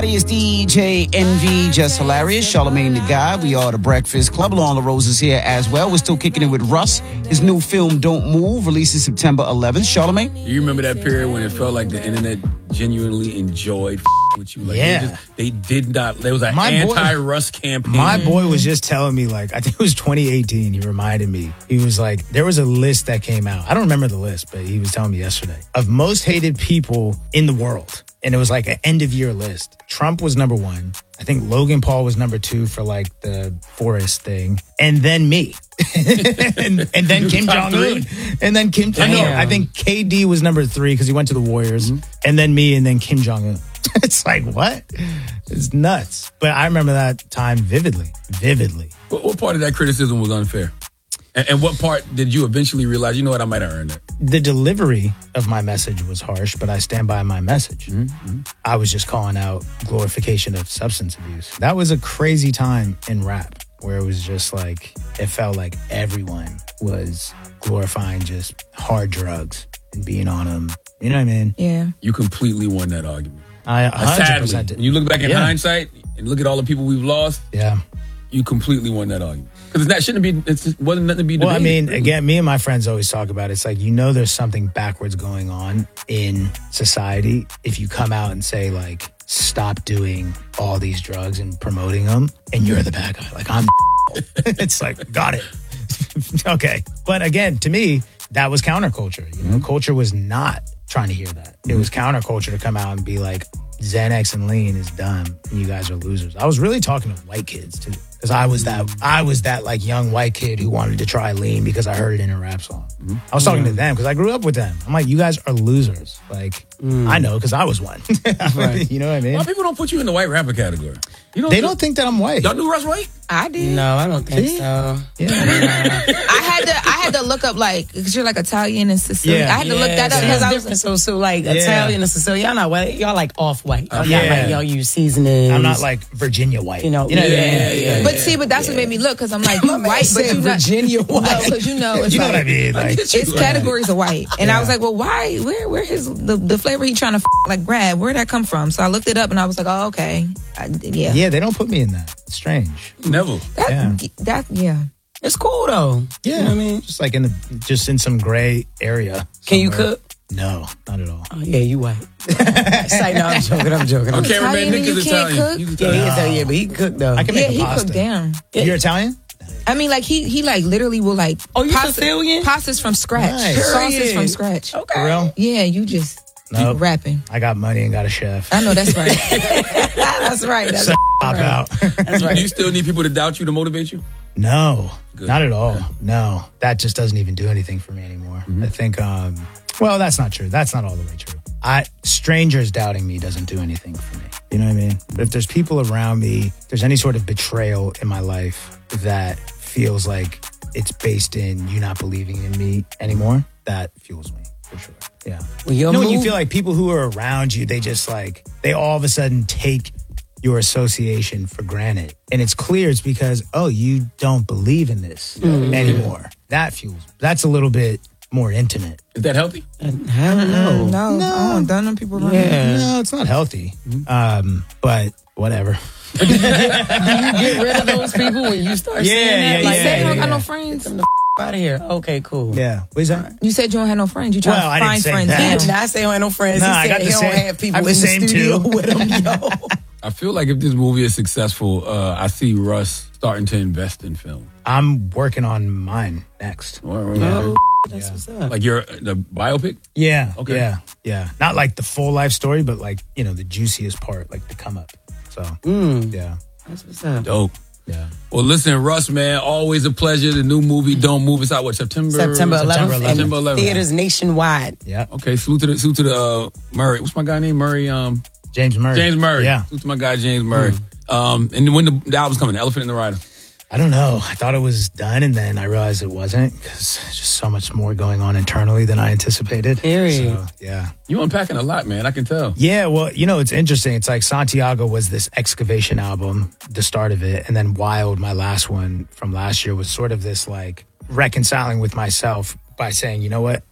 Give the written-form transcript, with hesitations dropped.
It's DJ Envy, Just Hilarious, Charlamagne the God. We are the Breakfast Club. Along the Rose is here as well. We're still kicking it with Russ. His new film, Don't Move, releases September 11th. Charlamagne? You remember that period when it felt like the internet genuinely enjoyed with you? Like Yeah. They did not. There was an anti-Russ campaign. My boy was just telling me, like, I think it was 2018. He reminded me. He was like, there was a list that came out. I don't remember the list, but he was telling me yesterday of most hated people in the world. And it was like an end of year list. Trump was number one. I think Logan Paul was number two for like the forest thing. And then me. and then Kim Jong-un. And then Kim Jong-un. I think KD was number three because he went to the Warriors. And then me and then Kim Jong-un. It's like, what? It's nuts. But I remember that time vividly. Vividly. What part of that criticism was unfair? And what part did you eventually realize, you know what, I might have earned it? The delivery of my message was harsh, but I stand by my message. I was just calling out glorification of substance abuse. That was a crazy time in rap where it was just like, it felt like everyone was glorifying just hard drugs and being on them. You know what I mean? Yeah. You completely won that argument. I 100% Sadly, did. when you look back in hindsight and look at all the people we've lost, you completely won that argument. Because that shouldn't be, it wasn't nothing to be debated. Well, I mean, again, me and my friends always talk about it. It's like, you know, there's something backwards going on in society if you come out and say, like, stop doing all these drugs and promoting them, and you're the bad guy. Like, I'm it's like, got it. Okay. But again, to me, that was counterculture. You know, culture was not trying to hear that. It was counterculture to come out and be like, Xanax and lean is dumb and you guys are losers. I was really talking to white kids too. Because I was that like young white kid who wanted to try lean because I heard it in a rap song. I was talking to them because I grew up with them. I'm like, you guys are losers. Like, I know because I was one. You know what I mean? Why people don't put you in the white rapper category? They don't think that I'm white. Y'all knew Russ white? I did. No, I don't think so. Yeah. I had to look up, like, because you're like Italian and Sicilian. Yeah. I had to look that up because I was different. So like Italian and Sicilian, y'all not white. Y'all like off white. Y'all not like y'all use seasonings. I'm not like Virginia white. You know. But that's what made me look, because I'm like, you white, but you not Virginia white. because it's you know like, what I mean? Like, it's categories of white, and I was like, well, why? Where his the flavor he trying to like grab? Where'd that come from? So I looked it up, and I was like, oh, okay, yeah, they don't put me in that. It's strange. Never. It's cool though. Yeah, You know what I mean? just like in some gray area. Can you somewhere. cook? No, not at all. Oh, yeah, you white. It's like, no, I'm joking. Okay, Italian Nick and you is can't Italian. cook? He's Yeah, Italian. he Italian, but he can cook though. I can Yeah, make a he pasta. cooked down. You're Italian? I mean, like he like literally will like. Oh, you Sicilian? Pastas from scratch. Nice. Sauces Period. from scratch. Okay. For real? Yeah, you just Nope. rapping. I got money and got a chef. I know that's right. That's right. That's So pop out. That's right. Do you still need people to doubt you to motivate you? No, Good. not at all. No, that just doesn't even do anything for me anymore. I think, well, that's not true. That's not all the way true. Strangers doubting me doesn't do anything for me. You know what I mean? But if there's people around me, if there's any sort of betrayal in my life that feels like it's based in you not believing in me anymore, that fuels me for sure. Yeah. Well, You know when you feel like people who are around you, they just like, they all of a sudden take your association for granted. And it's clear it's because, oh, you don't believe in this anymore. That fuels. That's a little bit more intimate. Is that healthy? I don't know. no. I don't done them people around. Yeah. No, it's not healthy. But whatever. Do you get rid of those people when you start saying that? Yeah, Like, You said you don't yeah. got no friends. out of here. Okay, cool. Yeah. What is that? You said you don't have no friends. You trying Well, I to didn't find say friends. that. He now. did not say he don't have no friends. No, He I said got he the don't same- have people I in have the the same studio two. with him, yo. I feel like if this movie is successful, I see Russ starting to invest in film. I'm working on mine next. Oh, that's what's up. Like the biopic? Yeah. Okay. Yeah. Not like the full life story, but like, you know, the juiciest part, like the come up. So, yeah. That's what's up. Dope. Yeah. Well, listen, Russ, man, always a pleasure. The new movie, Don't Move. It's out, what, September 11th. September 11th. Theaters nationwide. Yeah. Okay, salute to the Murray. What's my guy name? Murray. James Murray. James Murray. Yeah. Salute to my guy, James Murray. And when the album's coming, Elephant in the Rider. I don't know. I thought it was done, and then I realized it wasn't because there's just so much more going on internally than I anticipated. Period. So, yeah. You unpacking a lot, man. I can tell. Yeah, well, you know, it's interesting. It's like Santiago was this excavation album, the start of it. And then Wild, my last one from last year, was sort of this like reconciling with myself by saying, you know what?